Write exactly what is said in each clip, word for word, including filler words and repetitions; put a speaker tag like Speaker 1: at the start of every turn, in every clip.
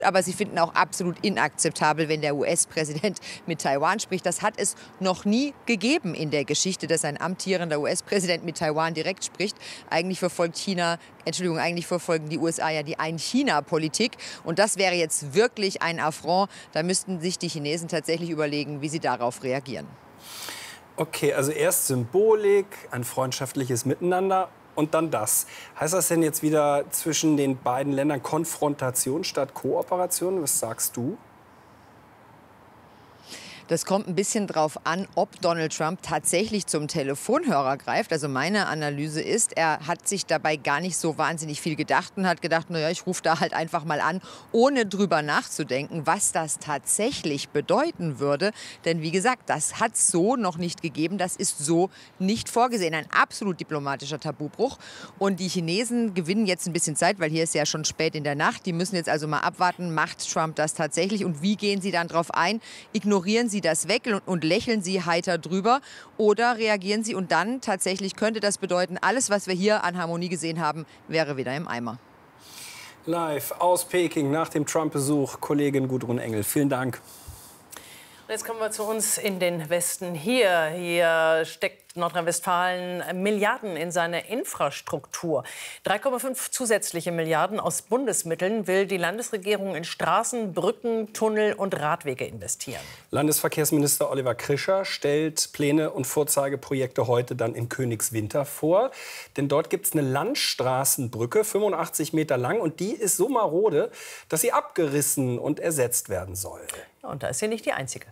Speaker 1: Aber sie finden auch absolut inakzeptabel, wenn der U S-Präsident mit Taiwan spricht. Das hat es noch nie gegeben in der Geschichte, dass ein amtierender U S-Präsident mit Taiwan direkt spricht. Eigentlich verfolgt China, Entschuldigung, eigentlich verfolgen die U S A ja die Ein-China-Politik. Und das wäre jetzt wirklich ein Affront. Da müssten sich die Chinesen tatsächlich überlegen, wie sie darauf reagieren.
Speaker 2: Okay, also erst Symbolik, ein freundschaftliches Miteinander. Und dann das. Heißt das denn jetzt wieder zwischen den beiden Ländern Konfrontation statt Kooperation? Was sagst du?
Speaker 1: Das kommt ein bisschen drauf an, ob Donald Trump tatsächlich zum Telefonhörer greift. Also meine Analyse ist, er hat sich dabei gar nicht so wahnsinnig viel gedacht und hat gedacht, naja, ich rufe da halt einfach mal an, ohne drüber nachzudenken, was das tatsächlich bedeuten würde. Denn wie gesagt, das hat es so noch nicht gegeben. Das ist so nicht vorgesehen. Ein absolut diplomatischer Tabubruch. Und die Chinesen gewinnen jetzt ein bisschen Zeit, weil hier ist ja schon spät in der Nacht. Die müssen jetzt also mal abwarten, macht Trump das tatsächlich und wie gehen sie dann drauf ein? Ignorieren sie das weg und, und lächeln sie heiter drüber oder reagieren sie und dann tatsächlich könnte das bedeuten, alles, was wir hier an Harmonie gesehen haben, wäre wieder im Eimer.
Speaker 2: Live aus Peking nach dem Trump-Besuch, Kollegin Gudrun Engel. Vielen Dank.
Speaker 3: Jetzt kommen wir zu uns in den Westen. Hier, hier steckt Nordrhein-Westfalen Milliarden in seine Infrastruktur. drei Komma fünf zusätzliche Milliarden aus Bundesmitteln will die Landesregierung in Straßen, Brücken, Tunnel und Radwege investieren.
Speaker 2: Landesverkehrsminister Oliver Krischer stellt Pläne und Vorzeigeprojekte heute dann in Königswinter vor. Denn dort gibt es eine Landstraßenbrücke, fünfundachtzig Meter lang. Und die ist so marode, dass sie abgerissen und ersetzt werden soll.
Speaker 3: Und da ist sie nicht die einzige.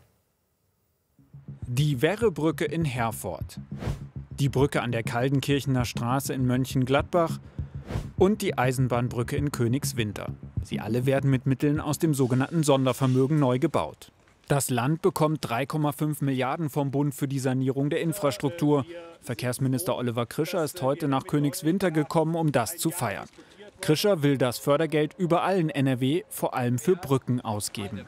Speaker 4: Die Werrebrücke in Herford, die Brücke an der Kaldenkirchener Straße in Mönchengladbach und die Eisenbahnbrücke in Königswinter. Sie alle werden mit Mitteln aus dem sogenannten Sondervermögen neu gebaut. Das Land bekommt drei Komma fünf Milliarden vom Bund für die Sanierung der Infrastruktur. Verkehrsminister Oliver Krischer ist heute nach Königswinter gekommen, um das zu feiern. Krischer will das Fördergeld überall in N R W vor allem für Brücken ausgeben.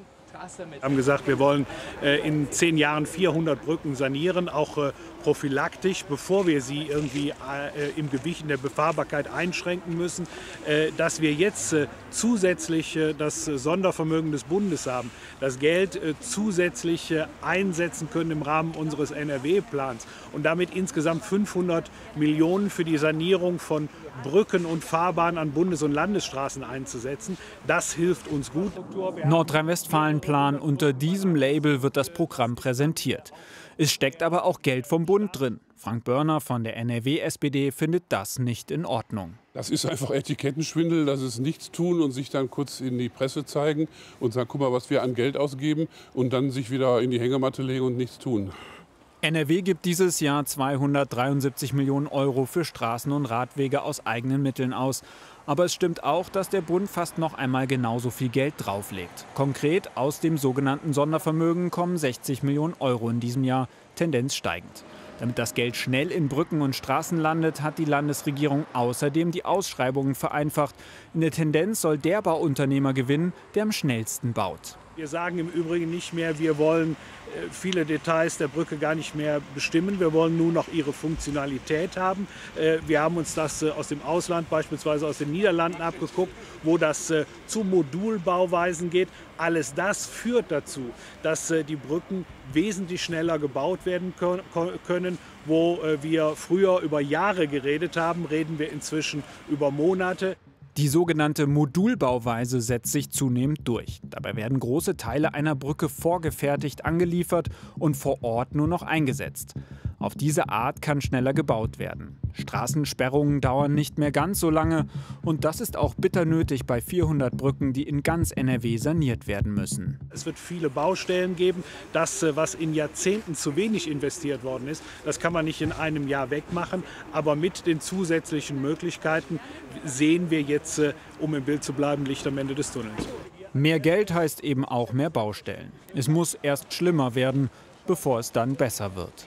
Speaker 5: Wir haben gesagt, wir wollen äh, in zehn Jahren vierhundert Brücken sanieren, auch äh, prophylaktisch, bevor wir sie irgendwie äh, im Gewicht in der Befahrbarkeit einschränken müssen. Äh, dass wir jetzt äh, zusätzlich äh, das Sondervermögen des Bundes haben, das Geld äh, zusätzlich äh, einsetzen können im Rahmen unseres N R W-Plans und damit insgesamt fünfhundert Millionen für die Sanierung von Brücken und Fahrbahnen an Bundes- und Landesstraßen einzusetzen. Das hilft uns gut.
Speaker 4: Nordrhein-Westfalen-Plan, unter diesem Label wird das Programm präsentiert. Es steckt aber auch Geld vom Bund drin. Frank Börner von der N R W-S P D findet das nicht in Ordnung.
Speaker 6: Das ist einfach Etikettenschwindel, das ist nichts tun und sich dann kurz in die Presse zeigen und sagen, guck mal, was wir an Geld ausgeben und dann sich wieder in die Hängematte legen und nichts tun.
Speaker 4: N R W gibt dieses Jahr zweihundertdreiundsiebzig Millionen Euro für Straßen und Radwege aus eigenen Mitteln aus. Aber es stimmt auch, dass der Bund fast noch einmal genauso viel Geld drauflegt. Konkret aus dem sogenannten Sondervermögen kommen sechzig Millionen Euro in diesem Jahr, Tendenz steigend. Damit das Geld schnell in Brücken und Straßen landet, hat die Landesregierung außerdem die Ausschreibungen vereinfacht. In der Tendenz soll der Bauunternehmer gewinnen, der am schnellsten baut.
Speaker 5: Wir sagen im Übrigen nicht mehr, wir wollen viele Details der Brücke gar nicht mehr bestimmen. Wir wollen nur noch ihre Funktionalität haben. Wir haben uns das aus dem Ausland, beispielsweise aus den Niederlanden, abgeguckt, wo das zu Modulbauweisen geht. Alles das führt dazu, dass die Brücken wesentlich schneller gebaut werden können. Wo wir früher über Jahre geredet haben, reden wir inzwischen über Monate.
Speaker 4: Die sogenannte Modulbauweise setzt sich zunehmend durch. Dabei werden große Teile einer Brücke vorgefertigt angeliefert und vor Ort nur noch eingesetzt. Auf diese Art kann schneller gebaut werden. Straßensperrungen dauern nicht mehr ganz so lange und das ist auch bitter nötig bei vierhundert Brücken, die in ganz N R W saniert werden müssen.
Speaker 5: Es wird viele Baustellen geben. Das, was in Jahrzehnten zu wenig investiert worden ist, das kann man nicht in einem Jahr wegmachen. Aber mit den zusätzlichen Möglichkeiten sehen wir jetzt, um im Bild zu bleiben, Licht am Ende des Tunnels.
Speaker 4: Mehr Geld heißt eben auch mehr Baustellen. Es muss erst schlimmer werden, bevor es dann besser wird.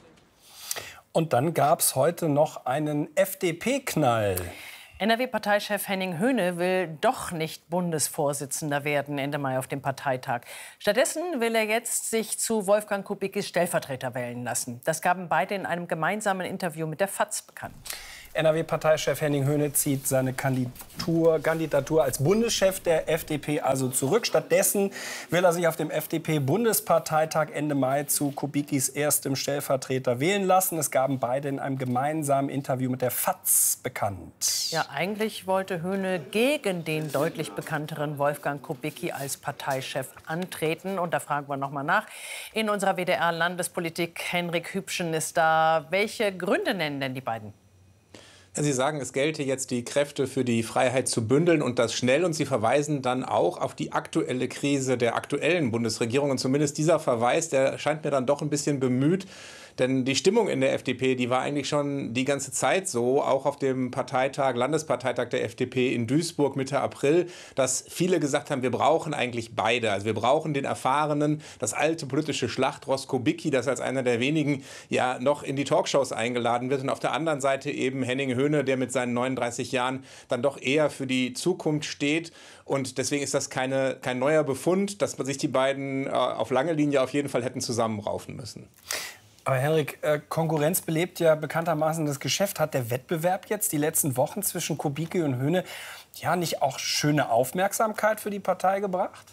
Speaker 2: Und dann gab es heute noch einen F D P-Knall.
Speaker 3: N R W-Parteichef Henning Höhne will doch nicht Bundesvorsitzender werden Ende Mai auf dem Parteitag. Stattdessen will er jetzt sich zu Wolfgang Kubickis Stellvertreter wählen lassen. Das gaben beide in einem gemeinsamen Interview mit der FAZ bekannt.
Speaker 2: N R W-Parteichef Henning Höhne zieht seine Kandidatur, Kandidatur als Bundeschef der F D P also zurück. Stattdessen will er sich auf dem F D P-Bundesparteitag Ende Mai zu Kubicki's erstem Stellvertreter wählen lassen. Es gaben beide in einem gemeinsamen Interview mit der F A Z bekannt.
Speaker 3: Ja, eigentlich wollte Höhne gegen den deutlich bekannteren Wolfgang Kubicki als Parteichef antreten. Und da fragen wir noch mal nach. In unserer W D R-Landespolitik, Henrik Hübschen ist da. Welche Gründe nennen denn die beiden?
Speaker 7: Ja, Sie sagen, es gelte jetzt, die Kräfte für die Freiheit zu bündeln und das schnell. Und Sie verweisen dann auch auf die aktuelle Krise der aktuellen Bundesregierung. Und zumindest dieser Verweis, der scheint mir dann doch ein bisschen bemüht. Denn die Stimmung in der F D P, die war eigentlich schon die ganze Zeit so, auch auf dem Parteitag, Landesparteitag der F D P in Duisburg Mitte April, dass viele gesagt haben, wir brauchen eigentlich beide. Also wir brauchen den erfahrenen, das alte politische Schlachtross Kubicki, das als einer der wenigen ja noch in die Talkshows eingeladen wird. Und auf der anderen Seite eben Henning Höhne, der mit seinen neununddreißig Jahren dann doch eher für die Zukunft steht. Und deswegen ist das keine, kein neuer Befund, dass man sich die beiden äh, auf lange Linie auf jeden Fall hätten zusammenraufen müssen.
Speaker 2: Aber Henrik, äh, Konkurrenz belebt ja bekanntermaßen das Geschäft. Hat der Wettbewerb jetzt die letzten Wochen zwischen Kubicki und Höhne ja nicht auch schöne Aufmerksamkeit für die Partei gebracht?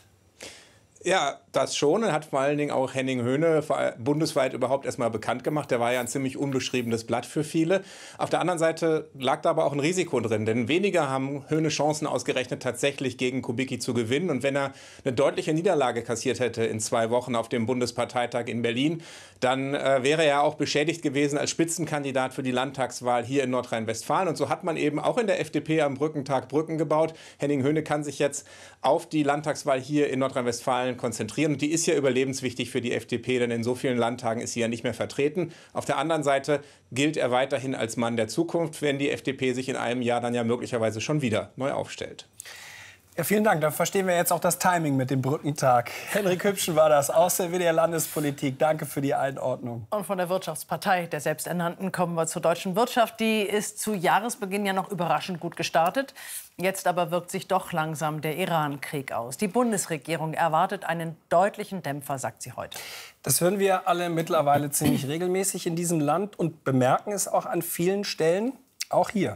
Speaker 7: Ja, das schon. Und hat vor allen Dingen auch Henning Höhne bundesweit überhaupt erst mal bekannt gemacht. Der war ja ein ziemlich unbeschriebenes Blatt für viele. Auf der anderen Seite lag da aber auch ein Risiko drin. Denn weniger haben Höhne Chancen ausgerechnet, tatsächlich gegen Kubicki zu gewinnen. Und wenn er eine deutliche Niederlage kassiert hätte in zwei Wochen auf dem Bundesparteitag in Berlin, dann äh, wäre er auch beschädigt gewesen als Spitzenkandidat für die Landtagswahl hier in Nordrhein-Westfalen. Und so hat man eben auch in der F D P am Brückentag Brücken gebaut. Henning Höhne kann sich jetzt auf die Landtagswahl hier in Nordrhein-Westfalen konzentrieren. Und die ist ja überlebenswichtig für die F D P, denn in so vielen Landtagen ist sie ja nicht mehr vertreten. Auf der anderen Seite gilt er weiterhin als Mann der Zukunft, wenn die F D P sich in einem Jahr dann ja möglicherweise schon wieder neu aufstellt.
Speaker 2: Ja, vielen Dank. Da verstehen wir jetzt auch das Timing mit dem Brückentag. Henrik Hübschen war das aus der W D R Landespolitik. Danke für die Einordnung.
Speaker 3: Und von der Wirtschaftspartei der Selbsternannten kommen wir zur deutschen Wirtschaft. Die ist zu Jahresbeginn ja noch überraschend gut gestartet. Jetzt aber wirkt sich doch langsam der Iran-Krieg aus. Die Bundesregierung erwartet einen deutlichen Dämpfer, sagt sie heute.
Speaker 2: Das hören wir alle mittlerweile ziemlich regelmäßig in diesem Land und bemerken es auch an vielen Stellen, auch hier.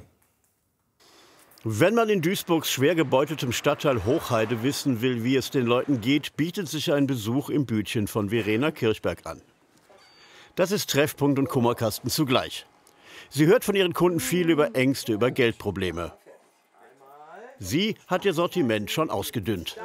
Speaker 8: Wenn man in Duisburgs schwer gebeuteltem Stadtteil Hochheide wissen will, wie es den Leuten geht, bietet sich ein Besuch im Bütchen von Verena Kirchberg an. Das ist Treffpunkt und Kummerkasten zugleich. Sie hört von ihren Kunden viel über Ängste, über Geldprobleme. Sie hat ihr Sortiment schon ausgedünnt.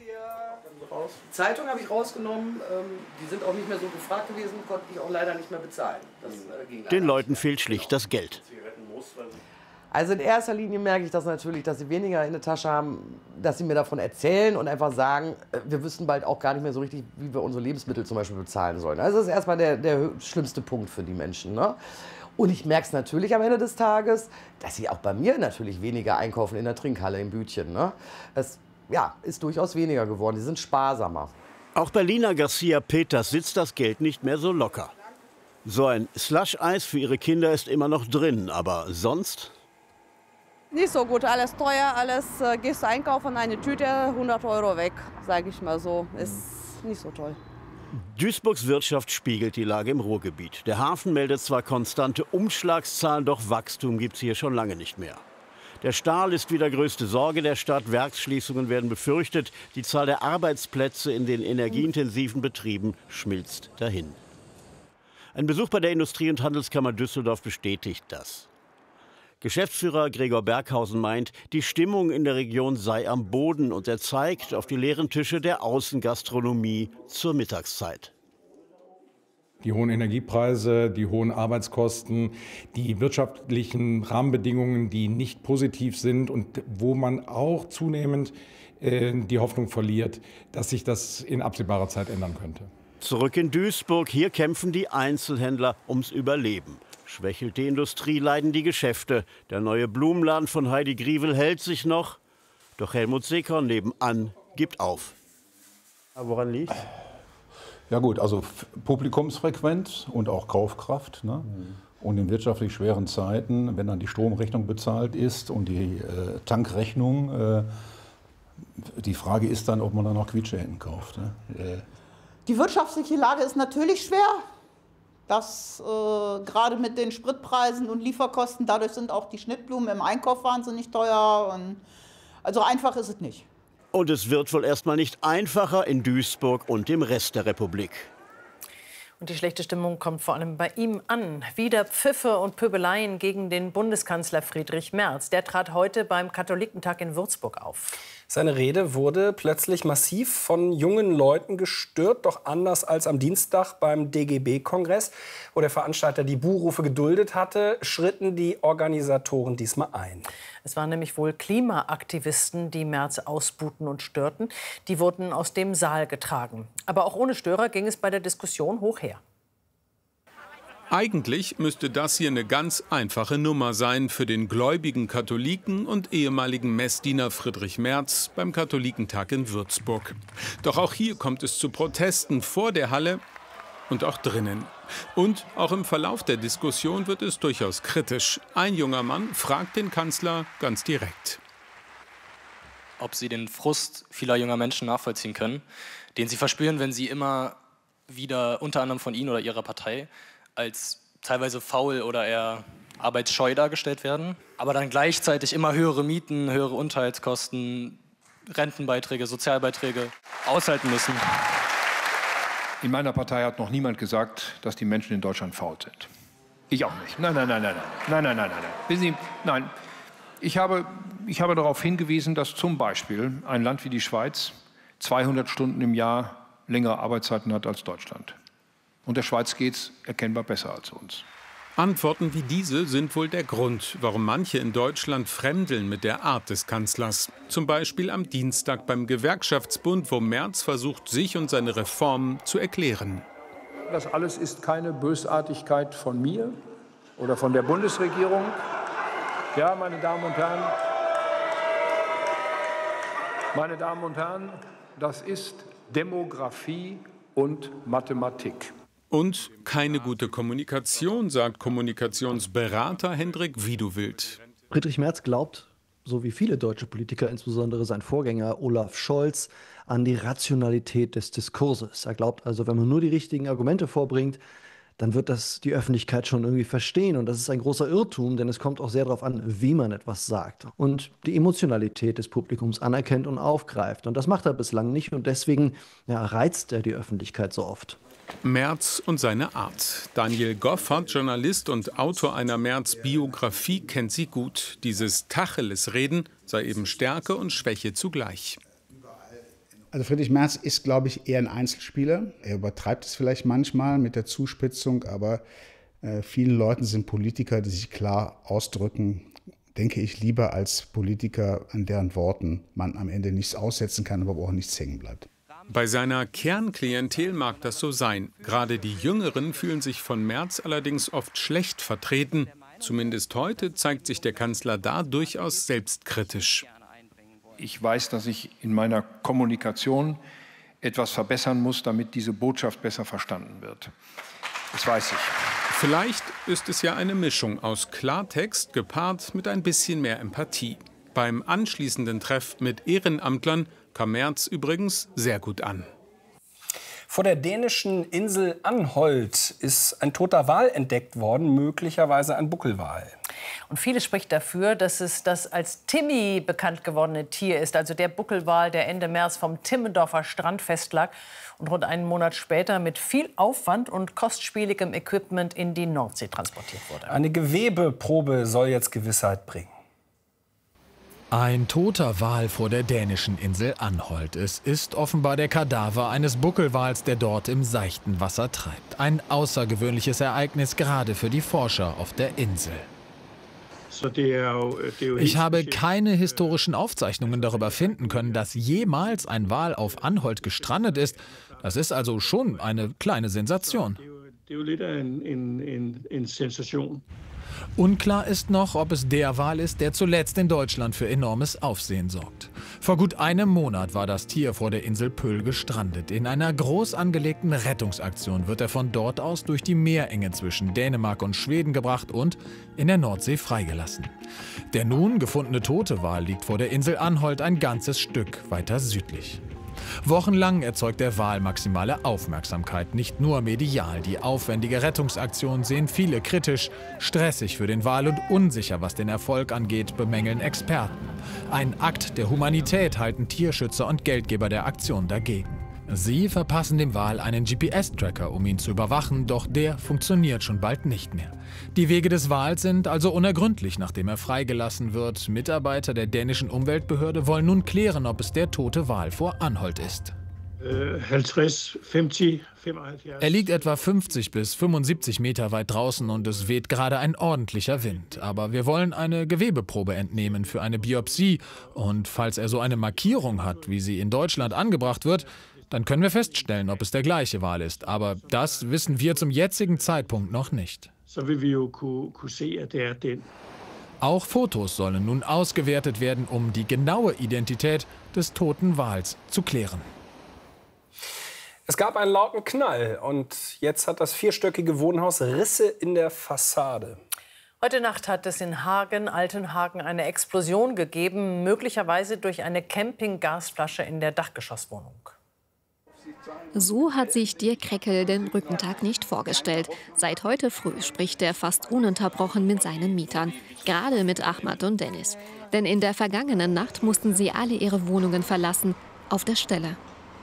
Speaker 9: Die Zeitung habe ich rausgenommen. Die sind auch nicht mehr so gefragt gewesen, konnte ich auch leider nicht mehr bezahlen. Das ging
Speaker 8: Den Leuten fehlt schlicht das Geld.
Speaker 9: Also in erster Linie merke ich das natürlich, dass sie weniger in der Tasche haben, dass sie mir davon erzählen und einfach sagen, wir wüssten bald auch gar nicht mehr so richtig, wie wir unsere Lebensmittel zum Beispiel bezahlen sollen. Also das ist erstmal der, der schlimmste Punkt für die Menschen, ne? Und ich merke es natürlich am Ende des Tages, dass sie auch bei mir natürlich weniger einkaufen in der Trinkhalle im Bütchen, ne? Es ja, ist durchaus weniger geworden, die sind sparsamer.
Speaker 8: Auch Berliner Garcia Peters sitzt das Geld nicht mehr so locker. So ein Slush-Eis für ihre Kinder ist immer noch drin, aber sonst...
Speaker 10: Nicht so gut, alles teuer, alles äh, gehst du einkaufen, eine Tüte, hundert Euro weg, sage ich mal so. Ist nicht so toll.
Speaker 8: Duisburgs Wirtschaft spiegelt die Lage im Ruhrgebiet. Der Hafen meldet zwar konstante Umschlagszahlen, doch Wachstum gibt es hier schon lange nicht mehr. Der Stahl ist wieder größte Sorge der Stadt. Werksschließungen werden befürchtet. Die Zahl der Arbeitsplätze in den energieintensiven Betrieben schmilzt dahin. Ein Besuch bei der Industrie- und Handelskammer Düsseldorf bestätigt das. Geschäftsführer Gregor Berghausen meint, die Stimmung in der Region sei am Boden und er zeigt auf die leeren Tische der Außengastronomie zur Mittagszeit.
Speaker 11: Die hohen Energiepreise, die hohen Arbeitskosten, die wirtschaftlichen Rahmenbedingungen, die nicht positiv sind und wo man auch zunehmend äh, die Hoffnung verliert, dass sich das in absehbarer Zeit ändern könnte.
Speaker 8: Zurück in Duisburg, hier kämpfen die Einzelhändler ums Überleben. Schwächelt die Industrie, leiden die Geschäfte. Der neue Blumenladen von Heidi Grievel hält sich noch. Doch Helmut Seekorn nebenan gibt auf.
Speaker 12: Woran liegt?
Speaker 13: Ja gut, also Publikumsfrequenz und auch Kaufkraft. Ne? Mhm. Und in wirtschaftlich schweren Zeiten, wenn dann die Stromrechnung bezahlt ist und die äh, Tankrechnung, äh, die Frage ist dann, ob man dann noch Quietscheenten kauft. Ne? Äh.
Speaker 14: Die wirtschaftliche Lage ist natürlich schwer. dass äh, gerade mit den Spritpreisen und Lieferkosten, dadurch sind auch die Schnittblumen im Einkauf wahnsinnig teuer. Und also einfach ist es nicht.
Speaker 8: Und es wird wohl erstmal nicht einfacher in Duisburg und dem Rest der Republik.
Speaker 3: Und die schlechte Stimmung kommt vor allem bei ihm an. Wieder Pfiffe und Pöbeleien gegen den Bundeskanzler Friedrich Merz. Der trat heute beim Katholikentag in Würzburg auf.
Speaker 2: Seine Rede wurde plötzlich massiv von jungen Leuten gestört, doch anders als am Dienstag beim D G B-Kongress, wo der Veranstalter die Buhrufe geduldet hatte, schritten die Organisatoren diesmal ein.
Speaker 3: Es waren nämlich wohl Klimaaktivisten, die Merz ausbuhten und störten. Die wurden aus dem Saal getragen. Aber auch ohne Störer ging es bei der Diskussion hoch her.
Speaker 15: Eigentlich müsste das hier eine ganz einfache Nummer sein für den gläubigen Katholiken und ehemaligen Messdiener Friedrich Merz beim Katholikentag in Würzburg. Doch auch hier kommt es zu Protesten vor der Halle und auch drinnen. Und auch im Verlauf der Diskussion wird es durchaus kritisch. Ein junger Mann fragt den Kanzler ganz direkt.
Speaker 16: Ob sie den Frust vieler junger Menschen nachvollziehen können, den sie verspüren, wenn sie immer wieder unter anderem von ihnen oder ihrer Partei als teilweise faul oder eher arbeitsscheu dargestellt werden, aber dann gleichzeitig immer höhere Mieten, höhere Unterhaltskosten, Rentenbeiträge, Sozialbeiträge aushalten müssen.
Speaker 17: In meiner Partei hat noch niemand gesagt, dass die Menschen in Deutschland faul sind. Ich auch nicht. Nein, nein, nein, nein, nein, nein, nein, nein, nein. Wissen Sie, nein. Ich habe, ich habe darauf hingewiesen, dass zum Beispiel ein Land wie die Schweiz zweihundert Stunden im Jahr längere Arbeitszeiten hat als Deutschland. Und der Schweiz geht es erkennbar besser als uns.
Speaker 15: Antworten wie diese sind wohl der Grund, warum manche in Deutschland fremdeln mit der Art des Kanzlers. Zum Beispiel am Dienstag beim Gewerkschaftsbund, wo Merz versucht, sich und seine Reformen zu erklären.
Speaker 17: Das alles ist keine Bösartigkeit von mir oder von der Bundesregierung. Ja, meine Damen und Herren, meine Damen und Herren, das ist Demografie und Mathematik.
Speaker 15: Und keine gute Kommunikation, sagt Kommunikationsberater Hendrik Wiedewild.
Speaker 18: Friedrich Merz glaubt, so wie viele deutsche Politiker, insbesondere sein Vorgänger Olaf Scholz, an die Rationalität des Diskurses. Er glaubt also, wenn man nur die richtigen Argumente vorbringt, dann wird das die Öffentlichkeit schon irgendwie verstehen. Und das ist ein großer Irrtum, denn es kommt auch sehr darauf an, wie man etwas sagt. Und die Emotionalität des Publikums anerkennt und aufgreift. Und das macht er bislang nicht. Und deswegen ja, reizt er die Öffentlichkeit so oft.
Speaker 15: Merz und seine Art. Daniel Goffert, Journalist und Autor einer Merz-Biografie, kennt sie gut. Dieses Tacheles-Reden sei eben Stärke und Schwäche zugleich.
Speaker 19: Also Friedrich Merz ist, glaube ich, eher ein Einzelspieler. Er übertreibt es vielleicht manchmal mit der Zuspitzung, aber äh, vielen Leuten sind Politiker, die sich klar ausdrücken, denke ich, lieber als Politiker, an deren Worten man am Ende nichts aussetzen kann, aber auch nichts hängen bleibt.
Speaker 15: Bei seiner Kernklientel mag das so sein. Gerade die Jüngeren fühlen sich von Merz allerdings oft schlecht vertreten. Zumindest heute zeigt sich der Kanzler da durchaus selbstkritisch.
Speaker 17: Ich weiß, dass ich in meiner Kommunikation etwas verbessern muss, damit diese Botschaft besser verstanden wird. Das weiß ich.
Speaker 15: Vielleicht ist es ja eine Mischung aus Klartext gepaart mit ein bisschen mehr Empathie. Beim anschließenden Treff mit Ehrenamtlern kam Merz übrigens sehr gut an.
Speaker 2: Vor der dänischen Insel Anholt ist ein toter Wal entdeckt worden, möglicherweise ein Buckelwal.
Speaker 3: Und vieles spricht dafür, dass es das als Timmy bekannt gewordene Tier ist, also der Buckelwal, der Ende März vom Timmendorfer Strand festlag und rund einen Monat später mit viel Aufwand und kostspieligem Equipment in die Nordsee transportiert wurde.
Speaker 2: Eine Gewebeprobe soll jetzt Gewissheit bringen.
Speaker 20: Ein toter Wal vor der dänischen Insel Anholt. Es ist offenbar der Kadaver eines Buckelwals, der dort im seichten Wasser treibt. Ein außergewöhnliches Ereignis, gerade für die Forscher auf der Insel. Ich habe keine historischen Aufzeichnungen darüber finden können, dass jemals ein Wal auf Anholt gestrandet ist. Das ist also schon eine kleine Sensation. Unklar ist noch, ob es der Wal ist, der zuletzt in Deutschland für enormes Aufsehen sorgt. Vor gut einem Monat war das Tier vor der Insel Pöll gestrandet. In einer groß angelegten Rettungsaktion wird er von dort aus durch die Meerenge zwischen Dänemark und Schweden gebracht und in der Nordsee freigelassen. Der nun gefundene tote Wal liegt vor der Insel Anholt ein ganzes Stück weiter südlich. Wochenlang erzeugt der Wal maximale Aufmerksamkeit, nicht nur medial. Die aufwendige Rettungsaktion sehen viele kritisch, stressig für den Wal und unsicher, was den Erfolg angeht, bemängeln Experten. Ein Akt der Humanität halten Tierschützer und Geldgeber der Aktion dagegen. Sie verpassen dem Wal einen G P S-Tracker, um ihn zu überwachen, doch der funktioniert schon bald nicht mehr. Die Wege des Wals sind also unergründlich, nachdem er freigelassen wird. Mitarbeiter der dänischen Umweltbehörde wollen nun klären, ob es der tote Wal vor Anholt ist. Er liegt etwa fünfzig bis fünfundsiebzig Meter weit draußen und es weht gerade ein ordentlicher Wind. Aber wir wollen eine Gewebeprobe entnehmen für eine Biopsie. Und falls er so eine Markierung hat, wie sie in Deutschland angebracht wird, dann können wir feststellen, ob es der gleiche Wal ist. Aber das wissen wir zum jetzigen Zeitpunkt noch nicht. Auch Fotos sollen nun ausgewertet werden, um die genaue Identität des toten Wals zu klären.
Speaker 2: Es gab einen lauten Knall und jetzt hat das vierstöckige Wohnhaus Risse in der Fassade.
Speaker 3: Heute Nacht hat es in Hagen, Altenhagen, eine Explosion gegeben, möglicherweise durch eine Campinggasflasche in der Dachgeschosswohnung.
Speaker 21: So hat sich Dirk Kreckel den Brückentag nicht vorgestellt. Seit heute früh spricht er fast ununterbrochen mit seinen Mietern, gerade mit Ahmad und Dennis. Denn in der vergangenen Nacht mussten sie alle ihre Wohnungen verlassen, auf der Stelle.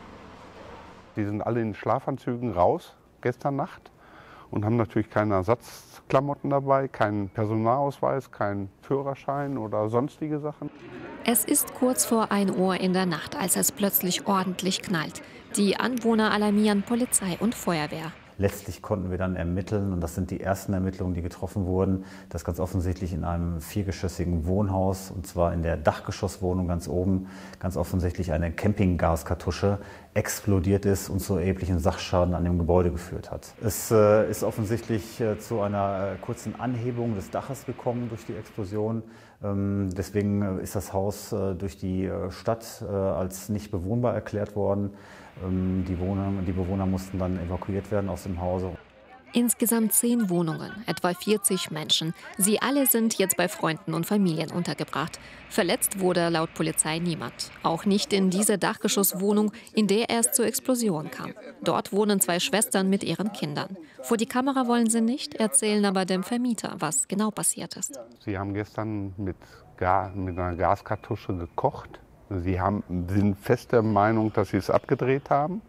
Speaker 6: Die sind alle in Schlafanzügen raus, gestern Nacht, und haben natürlich keine Ersatzklamotten dabei, keinen Personalausweis, keinen Führerschein oder sonstige Sachen.
Speaker 21: Es ist kurz vor ein Uhr in der Nacht, als es plötzlich ordentlich knallt. Die Anwohner alarmieren Polizei und Feuerwehr.
Speaker 22: Letztlich konnten wir dann ermitteln, und das sind die ersten Ermittlungen, die getroffen wurden, dass ganz offensichtlich in einem viergeschossigen Wohnhaus, und zwar in der Dachgeschosswohnung ganz oben, ganz offensichtlich eine Campinggaskartusche explodiert ist und zu erheblichen Sachschaden an dem Gebäude geführt hat. Es äh, ist offensichtlich äh, zu einer äh, kurzen Anhebung des Daches gekommen durch die Explosion. Ähm, deswegen ist das Haus äh, durch die äh, Stadt äh, als nicht bewohnbar erklärt worden. Ähm, die, Wohner, die Bewohner mussten dann evakuiert werden aus dem Hause.
Speaker 21: Insgesamt zehn Wohnungen, etwa vierzig Menschen. Sie alle sind jetzt bei Freunden und Familien untergebracht. Verletzt wurde laut Polizei niemand. Auch nicht in diese Dachgeschosswohnung, in der es zur Explosion kam. Dort wohnen zwei Schwestern mit ihren Kindern. Vor die Kamera wollen sie nicht, erzählen aber dem Vermieter, was genau passiert ist.
Speaker 6: Sie haben gestern mit, Gas, mit einer Gaskartusche gekocht. Sie haben, sind fest der Meinung, dass sie es abgedreht haben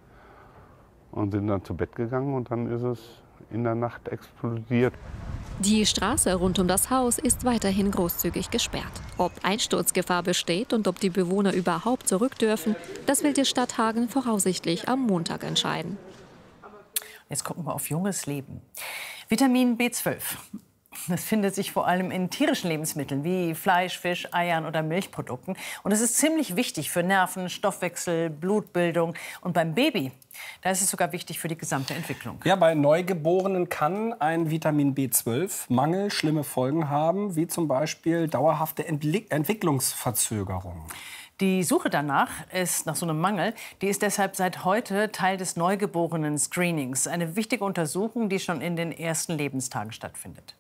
Speaker 6: und sind dann zu Bett gegangen, und dann ist es in der Nacht explodiert.
Speaker 21: Die Straße rund um das Haus ist weiterhin großzügig gesperrt. Ob Einsturzgefahr besteht und ob die Bewohner überhaupt zurück dürfen, das will die Stadt Hagen voraussichtlich am Montag entscheiden.
Speaker 3: Jetzt gucken wir auf junges Leben. Vitamin B zwölf. Das findet sich vor allem in tierischen Lebensmitteln wie Fleisch, Fisch, Eiern oder Milchprodukten. Und es ist ziemlich wichtig für Nerven, Stoffwechsel, Blutbildung. Und beim Baby, da ist es sogar wichtig für die gesamte Entwicklung.
Speaker 2: Ja, bei Neugeborenen kann ein Vitamin B zwölf Mangel schlimme Folgen haben, wie zum Beispiel dauerhafte Entli- Entwicklungsverzögerung.
Speaker 3: Die Suche danach ist nach so einem Mangel, die ist deshalb seit heute Teil des Neugeborenen-Screenings. Eine wichtige Untersuchung, die schon in den ersten Lebenstagen stattfindet.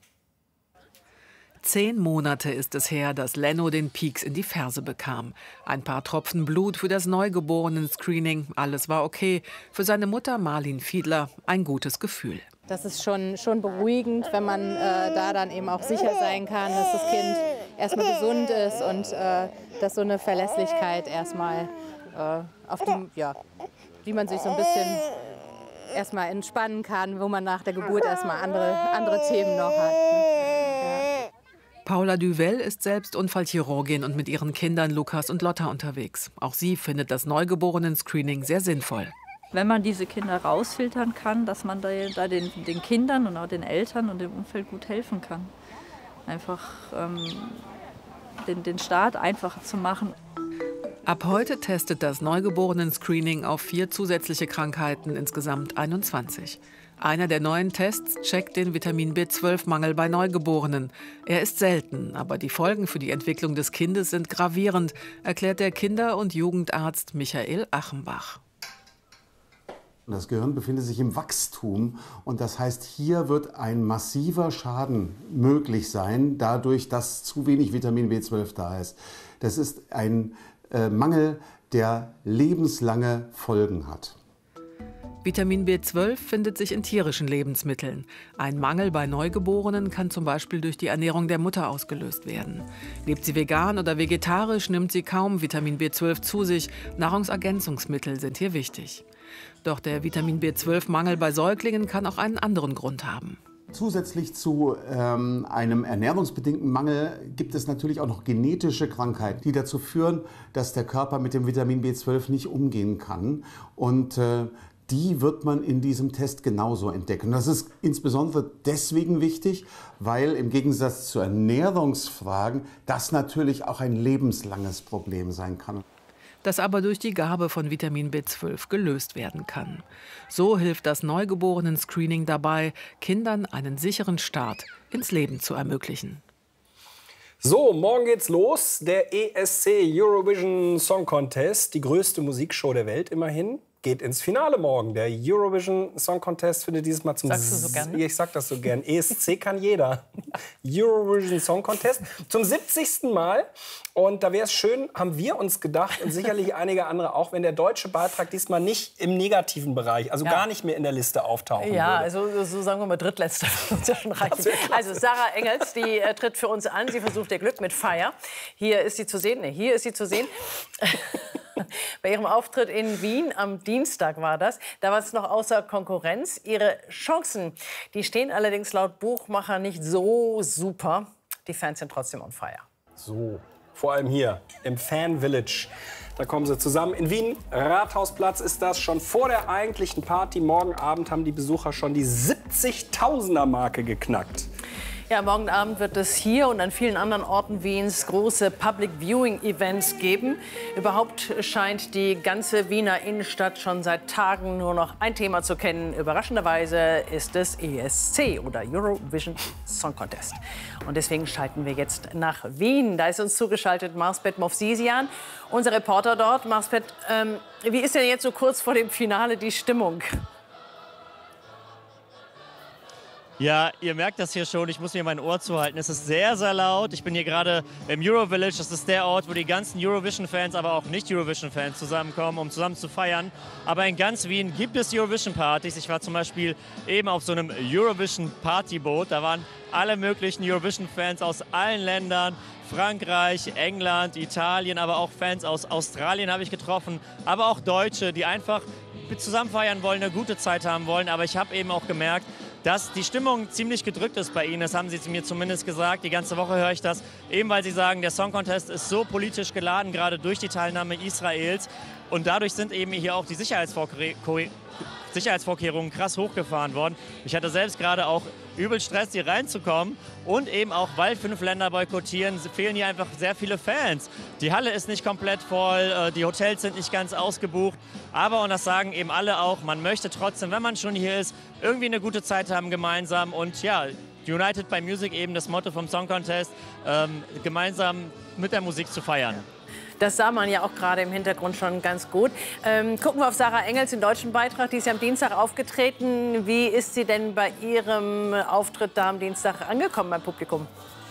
Speaker 23: Zehn Monate ist es her, dass Lenno den Pieks in die Ferse bekam. Ein paar Tropfen Blut für das Neugeborenen-Screening. Alles war okay. Für seine Mutter Marlin Fiedler ein gutes Gefühl.
Speaker 24: Das ist schon, schon beruhigend, wenn man äh, da dann eben auch sicher sein kann, dass das Kind erstmal gesund ist und äh, dass so eine Verlässlichkeit erstmal äh, auf dem, ja, wie man sich so ein bisschen erstmal entspannen kann, wo man nach der Geburt erstmal andere, andere Themen noch hat. Ja.
Speaker 23: Paula Duvel ist selbst Unfallchirurgin und mit ihren Kindern Lukas und Lotta unterwegs. Auch sie findet das Neugeborenen-Screening sehr sinnvoll.
Speaker 25: Wenn man diese Kinder rausfiltern kann, dass man da, da den, den Kindern und auch den Eltern und dem Umfeld gut helfen kann. Einfach ähm, den, den Start einfacher zu machen.
Speaker 23: Ab heute testet das Neugeborenen-Screening auf vier zusätzliche Krankheiten, insgesamt einundzwanzig. Einer der neuen Tests checkt den Vitamin B zwölf Mangel bei Neugeborenen. Er ist selten, aber die Folgen für die Entwicklung des Kindes sind gravierend, erklärt der Kinder- und Jugendarzt Michael Achenbach.
Speaker 26: Das Gehirn befindet sich im Wachstum, und das heißt, hier wird ein massiver Schaden möglich sein, dadurch, dass zu wenig Vitamin B zwölf da ist. Das ist ein äh, Mangel, der lebenslange Folgen hat.
Speaker 23: Vitamin B zwölf findet sich in tierischen Lebensmitteln. Ein Mangel bei Neugeborenen kann zum Beispiel durch die Ernährung der Mutter ausgelöst werden. Lebt sie vegan oder vegetarisch, nimmt sie kaum Vitamin B zwölf zu sich. Nahrungsergänzungsmittel sind hier wichtig. Doch der Vitamin B zwölf Mangel bei Säuglingen kann auch einen anderen Grund haben.
Speaker 26: Zusätzlich zu ähm, einem ernährungsbedingten Mangel gibt es natürlich auch noch genetische Krankheiten, die dazu führen, dass der Körper mit dem Vitamin B zwölf nicht umgehen kann. Und äh, die wird man in diesem Test genauso entdecken. Das ist insbesondere deswegen wichtig, weil im Gegensatz zu Ernährungsfragen das natürlich auch ein lebenslanges Problem sein kann.
Speaker 23: Das aber durch die Gabe von Vitamin B zwölf gelöst werden kann. So hilft das Neugeborenen-Screening dabei, Kindern einen sicheren Start ins Leben zu ermöglichen.
Speaker 2: So, morgen geht's los. Der E S C Eurovision Song Contest, die größte Musikshow der Welt immerhin, geht ins Finale morgen. Der Eurovision Song Contest findet dieses Mal zum...
Speaker 3: Sagst du so gern, ne?
Speaker 2: Ich sag das so gern. E S C kann jeder. Eurovision Song Contest zum siebzigsten Mal. Und da wäre es schön, haben wir uns gedacht, und sicherlich einige andere auch, wenn der deutsche Beitrag diesmal nicht im negativen Bereich, also
Speaker 3: Ja.
Speaker 2: gar nicht mehr in der Liste auftauchen
Speaker 3: Ja,
Speaker 2: würde.
Speaker 3: also so sagen wir mal drittletzter wird uns ja schon reichen. Also Sarah Engels, die äh, tritt für uns an. Sie versucht ihr Glück mit Fire. Hier ist sie zu sehen. Nee, hier ist sie zu sehen. Bei ihrem Auftritt in Wien am Dienstag war das. Da war es noch außer Konkurrenz. Ihre Chancen, die stehen allerdings laut Buchmacher nicht so super. Die Fans sind trotzdem on fire.
Speaker 2: So, vor allem hier im Fan Village. Da kommen sie zusammen. In Wien, Rathausplatz ist das, schon vor der eigentlichen Party. Morgen Abend haben die Besucher schon die siebzigtausender-Marke geknackt.
Speaker 3: Ja, morgen Abend wird es hier und an vielen anderen Orten Wiens große Public Viewing Events geben. Überhaupt scheint die ganze Wiener Innenstadt schon seit Tagen nur noch ein Thema zu kennen. Überraschenderweise ist es E S C oder Eurovision Song Contest. Und deswegen schalten wir jetzt nach Wien. Da ist uns zugeschaltet Marsbet Movsisian, unser Reporter dort. Marsbet, ähm, wie ist denn jetzt so kurz vor dem Finale die Stimmung?
Speaker 1: Ja, ihr merkt das hier schon, ich muss mir mein Ohr zuhalten. Es ist sehr, sehr laut. Ich bin hier gerade im Eurovillage. Das ist der Ort, wo die ganzen Eurovision-Fans, aber auch Nicht-Eurovision-Fans zusammenkommen, um zusammen zu feiern. Aber in ganz Wien gibt es Eurovision-Partys. Ich war zum Beispiel eben auf so einem Eurovision-Partyboot. Da waren alle möglichen Eurovision-Fans aus allen Ländern. Frankreich, England, Italien, aber auch Fans aus Australien habe ich getroffen. Aber auch Deutsche, die einfach zusammen feiern wollen, eine gute Zeit haben wollen. Aber ich habe eben auch gemerkt, dass die Stimmung ziemlich gedrückt ist bei Ihnen. Das haben Sie mir zumindest gesagt. Die ganze Woche höre ich das. Eben weil Sie sagen, der Song Contest ist so politisch geladen, gerade durch die Teilnahme Israels. Und dadurch sind eben hier auch die Sicherheitsvorkehrungen Sicherheitsvorkehrungen krass hochgefahren worden. Ich hatte selbst gerade auch übel Stress, hier reinzukommen. Und eben auch, weil fünf Länder boykottieren, fehlen hier einfach sehr viele Fans. Die Halle ist nicht komplett voll, die Hotels sind nicht ganz ausgebucht. Aber, und das sagen eben alle auch, man möchte trotzdem, wenn man schon hier ist, irgendwie eine gute Zeit haben gemeinsam. Und ja, United by Music, eben das Motto vom Song Contest, ähm, gemeinsam mit der Musik zu feiern.
Speaker 3: Das sah man ja auch gerade im Hintergrund schon ganz gut. Ähm, gucken wir auf Sarah Engels, den deutschen Beitrag. Die ist ja am Dienstag aufgetreten. Wie ist sie denn bei ihrem Auftritt da am Dienstag angekommen beim Publikum?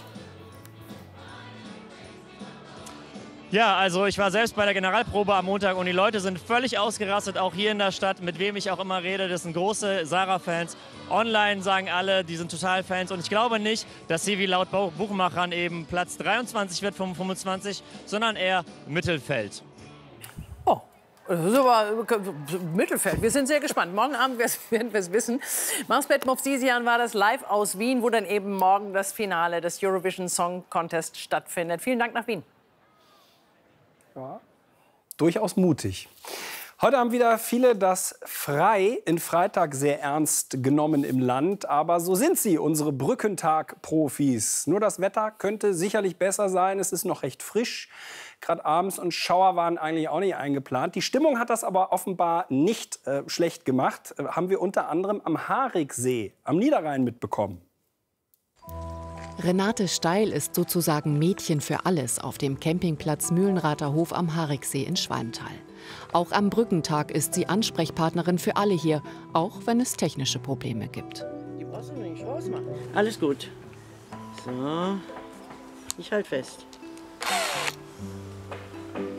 Speaker 1: Ja, also ich war selbst bei der Generalprobe am Montag und die Leute sind völlig ausgerastet, auch hier in der Stadt, mit wem ich auch immer rede. Das sind große Sarah-Fans. Online sagen alle, die sind total Fans. Und ich glaube nicht, dass sie wie laut Buchmachern eben Platz dreiundzwanzig wird von fünfundzwanzig, sondern eher Mittelfeld.
Speaker 3: Oh, das ist aber Mittelfeld. Wir sind sehr gespannt. Morgen Abend werden wir es wissen. Marsbet Movsisian war das live aus Wien, wo dann eben morgen das Finale des Eurovision Song Contest stattfindet. Vielen Dank nach Wien.
Speaker 2: Ja, durchaus mutig. Heute haben wieder viele das Frei in Freitag sehr ernst genommen im Land. Aber so sind sie, unsere Brückentag-Profis. Nur das Wetter könnte sicherlich besser sein. Es ist noch recht frisch. Gerade abends und Schauer waren eigentlich auch nicht eingeplant. Die Stimmung hat das aber offenbar nicht äh, schlecht gemacht. Äh, haben wir unter anderem am Hariksee am Niederrhein mitbekommen.
Speaker 4: Renate Steil ist sozusagen Mädchen für alles auf dem Campingplatz Mühlenrather Hof am Hariksee in Schwalmtal. Auch am Brückentag ist sie Ansprechpartnerin für alle hier, auch wenn es technische Probleme gibt.
Speaker 5: Die brauchst du nicht rausmachen. Alles gut. So, ich halte fest.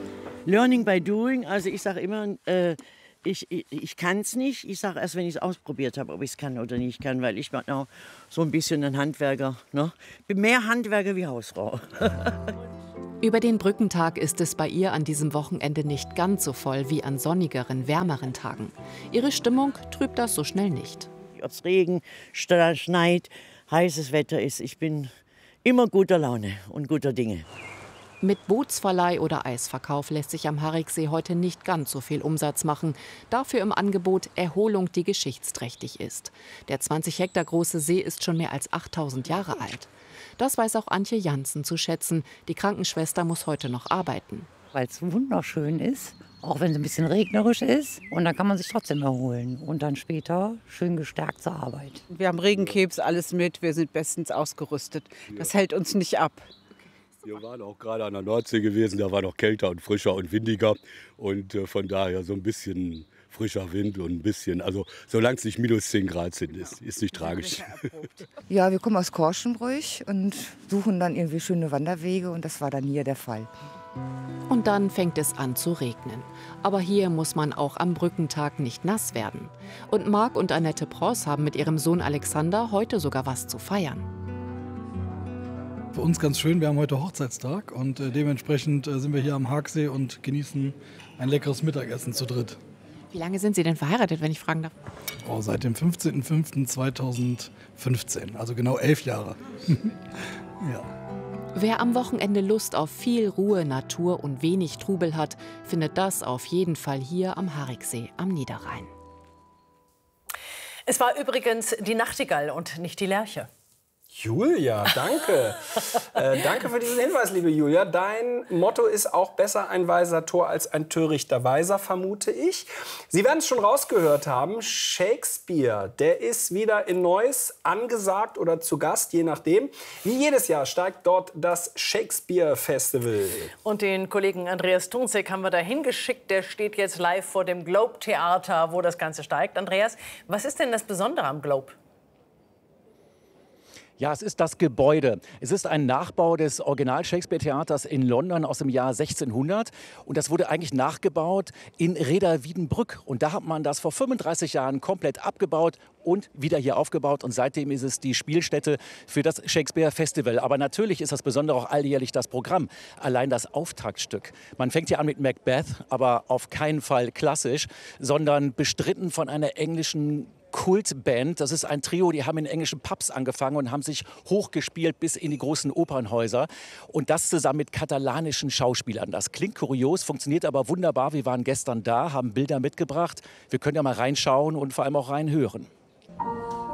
Speaker 5: Learning by doing. Also ich sage immer, äh, ich, ich, ich kann es nicht. Ich sage erst, wenn ich es ausprobiert habe, ob ich es kann oder nicht kann, weil ich bin auch so ein bisschen ein Handwerker. Ne? Bin mehr Handwerker wie Hausfrau.
Speaker 4: Über den Brückentag ist es bei ihr an diesem Wochenende nicht ganz so voll wie an sonnigeren, wärmeren Tagen. Ihre Stimmung trübt das so schnell nicht.
Speaker 5: Ob es Regen, schneit, heißes Wetter ist, ich bin immer guter Laune und guter Dinge.
Speaker 4: Mit Bootsverleih oder Eisverkauf lässt sich am Hariksee heute nicht ganz so viel Umsatz machen. Dafür im Angebot Erholung, die geschichtsträchtig ist. Der zwanzig Hektar große See ist schon mehr als achttausend Jahre alt. Das weiß auch Antje Janssen zu schätzen. Die Krankenschwester muss heute noch arbeiten.
Speaker 7: Weil es wunderschön ist, auch wenn es ein bisschen regnerisch ist. Und dann kann man sich trotzdem erholen und dann später schön gestärkt zur Arbeit.
Speaker 9: Wir haben Regenkebs, alles mit. Wir sind bestens ausgerüstet. Das hält uns nicht ab.
Speaker 10: Wir waren auch gerade an der Nordsee gewesen, da war noch kälter und frischer und windiger und äh, von daher so ein bisschen frischer Wind und ein bisschen, also solange es nicht minus zehn Grad sind, ist, ist nicht tragisch.
Speaker 11: Ja, wir kommen aus Korschenbruch und suchen dann irgendwie schöne Wanderwege und das war dann hier der Fall.
Speaker 4: Und dann fängt es an zu regnen. Aber hier muss man auch am Brückentag nicht nass werden. Und Marc und Annette Pross haben mit ihrem Sohn Alexander heute sogar was zu feiern.
Speaker 12: Für uns ganz schön, wir haben heute Hochzeitstag und äh, dementsprechend äh, sind wir hier am Hariksee und genießen ein leckeres Mittagessen zu dritt.
Speaker 4: Wie lange sind Sie denn verheiratet, wenn ich fragen darf?
Speaker 12: Oh, seit dem fünfzehnten fünften zweitausendfünfzehn, also genau elf Jahre. Ja.
Speaker 4: Wer am Wochenende Lust auf viel Ruhe, Natur und wenig Trubel hat, findet das auf jeden Fall hier am Hariksee am Niederrhein.
Speaker 3: Es war übrigens die Nachtigall und nicht die Lerche.
Speaker 2: Julia, danke. äh, danke für diesen Hinweis, liebe Julia. Dein Motto ist auch besser ein weiser Tor als ein törichter Weiser, vermute ich. Sie werden es schon rausgehört haben, Shakespeare, der ist wieder in Neuss angesagt oder zu Gast, je nachdem. Wie jedes Jahr steigt dort das Shakespeare Festival.
Speaker 3: Und den Kollegen Andreas Tunzek haben wir da hingeschickt. Der steht jetzt live vor dem Globe Theater, wo das Ganze steigt. Andreas, was ist denn das Besondere am Globe?
Speaker 13: Ja, es ist das Gebäude. Es ist ein Nachbau des Original-Shakespeare-Theaters in London aus dem Jahr sechzehnhundert. Und das wurde eigentlich nachgebaut in Reda-Wiedenbrück. Und da hat man das vor fünfunddreißig Jahren komplett abgebaut und wieder hier aufgebaut. Und seitdem ist es die Spielstätte für das Shakespeare-Festival. Aber natürlich ist das Besondere auch alljährlich das Programm. Allein das Auftaktstück. Man fängt hier an mit Macbeth, aber auf keinen Fall klassisch, sondern bestritten von einer englischen Kultband. Das ist ein Trio, die haben in englischen Pubs angefangen und haben sich hochgespielt bis in die großen Opernhäuser. Und das zusammen mit katalanischen Schauspielern. Das klingt kurios, funktioniert aber wunderbar. Wir waren gestern da, haben Bilder mitgebracht. Wir können ja mal reinschauen und vor allem auch reinhören.